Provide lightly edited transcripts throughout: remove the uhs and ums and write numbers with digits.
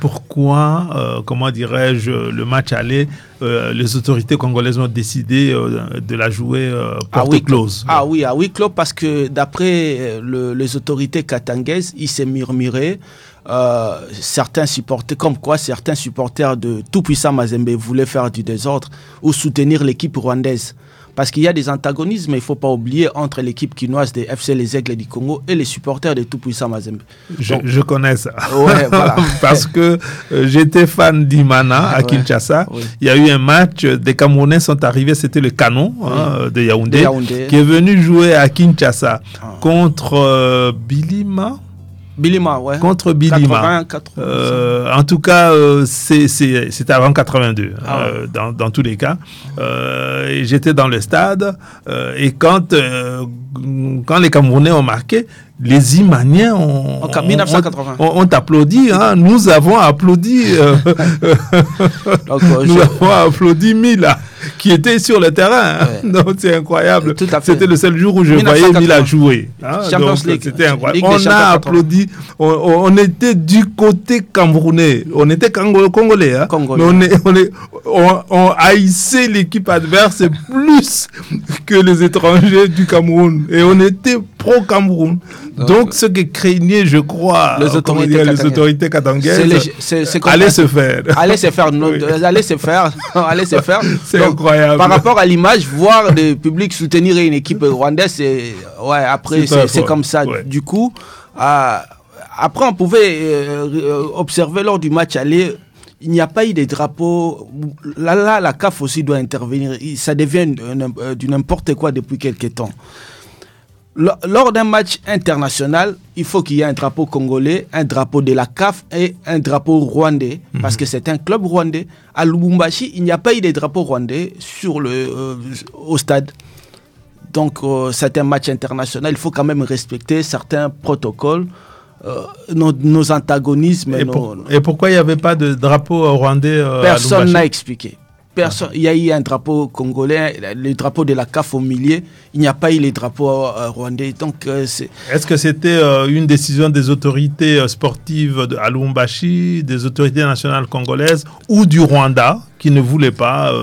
pourquoi, le match aller, les autorités congolaises ont décidé de la jouer porte close. Ah oui, à huis clos, parce que d'après les autorités katangaises, il s'est murmuré. Certains supporters de tout-puissant Mazembe voulaient faire du désordre ou soutenir l'équipe rwandaise. Parce qu'il y a des antagonismes, il ne faut pas oublier, entre l'équipe quinoise des FC Les Aigles du Congo et les supporters de tout-puissant Mazembe. Je connais ça. Ouais, voilà. Parce que j'étais fan d'Imana à Kinshasa. Oui. Il y a eu un match, des Camerounais sont arrivés, c'était le Canon de Yaoundé, qui est venu jouer à Kinshasa contre Bilima. Ouais. Contre Bilima. 80. En tout cas, c'était avant 82, dans tous les cas. Et j'étais dans le stade et quand les Camerounais ont marqué, les Imaniens ont applaudi. Nous avons applaudi. Nous avons applaudi Mila, qui était sur le terrain. Donc c'est incroyable. C'était le seul jour où je voyais Mila jouer. Donc c'était incroyable. On a applaudi. On était du côté camerounais. On était congolais. Mais on haïssait l'équipe adverse plus que les étrangers du Cameroun. Et on était pro-Cameroun. Donc, ce que craignaient, je crois, les autorités katangaises, allez se faire. C'est donc, incroyable. Par rapport à l'image, voir le public soutenir une équipe rwandaise, c'est comme ça. Ouais. Du coup, après, on pouvait observer lors du match aller. Il n'y a pas eu de drapeaux. Là, la CAF aussi doit intervenir. Ça devient du n'importe quoi depuis quelques temps. Lors d'un match international, il faut qu'il y ait un drapeau congolais, un drapeau de la CAF et un drapeau rwandais, parce que c'est un club rwandais. À Lubumbashi, il n'y a pas eu de drapeau rwandais au stade. Donc, c'est un match international. Il faut quand même respecter certains protocoles, nos antagonismes. Et pourquoi il n'y avait pas de drapeau rwandais Personne n'a expliqué. Il y a eu un drapeau congolais, le drapeau de la CAF au milieu. Il n'y a pas eu les drapeaux rwandais. Donc, est-ce que c'était une décision des autorités sportives à Lubumbashi, des autorités nationales congolaises ou du Rwanda qui ne voulaient pas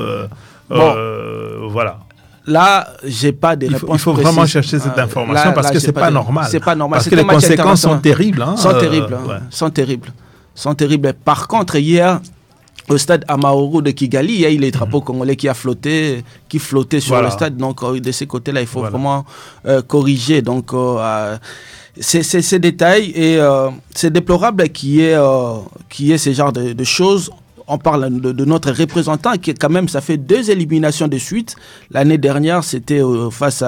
voilà. Là, j'ai pas de réponse. Il faut vraiment chercher cette information parce que c'est pas normal. C'est pas normal. Parce que les conséquences sont terribles. Sont terribles. Par contre, hier, au stade Amaoru de Kigali, il y a eu les drapeaux congolais qui flottaient sur le stade. Donc, de ce côté-là, il faut vraiment corriger. Donc, c'est ces détails et c'est déplorable qu'il y ait ce genre de choses. On parle de notre représentant qui, quand même, ça fait 2 éliminations de suite. L'année dernière, c'était face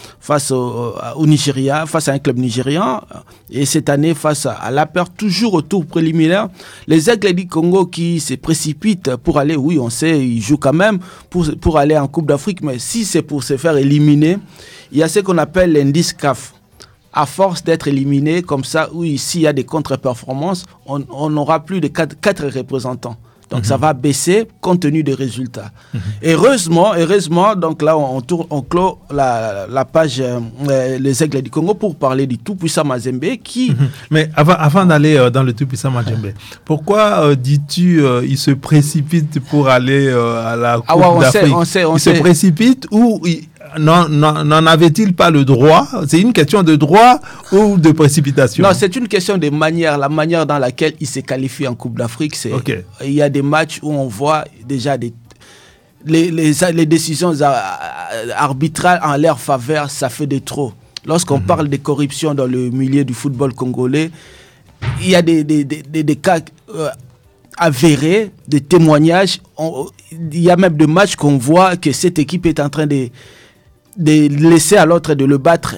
au Nigeria, face à un club nigérian. Et cette année, face à l'APR, toujours au tour préliminaire. Les Aigles du Congo qui se précipitent pour aller, oui, on sait, ils jouent quand même pour aller en Coupe d'Afrique. Mais si c'est pour se faire éliminer, il y a ce qu'on appelle l'indice CAF. À force d'être éliminé, comme ça, oui, s'il y a des contre-performances, on n'aura plus de 4 représentants. Donc, ça va baisser compte tenu des résultats. Heureusement, donc là, on clôt la page Les Aigles du Congo pour parler du tout-puissant Mazembe qui... Mais avant d'aller dans le tout-puissant Mazembe, pourquoi dis-tu il se précipite pour aller à la Coupe d'Afrique? Il se précipite ou... N'en avait-il pas le droit? C'est une question de droit ou de précipitation? Non, c'est une question de manière. La manière dans laquelle il s'est qualifié en Coupe d'Afrique, c'est il y a des matchs où on voit déjà les décisions arbitrales en leur faveur, ça fait de trop. Lorsqu'on parle de corruption dans le milieu du football congolais, il y a des cas avérés, des témoignages. Il y a même des matchs qu'on voit que cette équipe est en train de laisser à l'autre de le battre.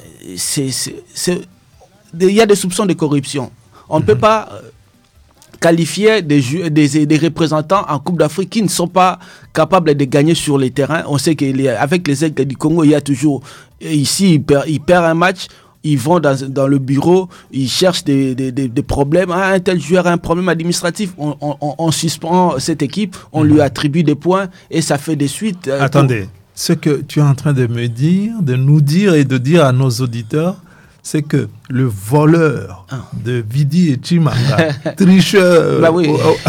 Il y a des soupçons de corruption. On ne peut pas qualifier des représentants en Coupe d'Afrique qui ne sont pas capables de gagner sur le terrain. On sait qu'avec les Aigles du Congo, il y a toujours... Ici, ils perdent un match, ils vont dans le bureau, ils cherchent des problèmes. Un tel joueur a un problème administratif, on suspend cette équipe, on lui attribue des points et ça fait des suites. Attendez. Ce que tu es en train de nous dire et de dire à nos auditeurs, c'est que le voleur de Vidi et Chimanga, tricheur